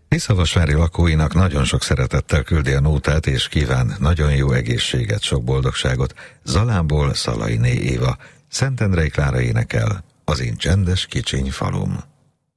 Tiszavasvári lakóinak nagyon sok szeretettel küldi a nótát, és kíván nagyon jó egészséget, sok boldogságot. Zalánból Szalainé Éva. Szentendrei Klára énekel: Az én csendes kicsiny falum.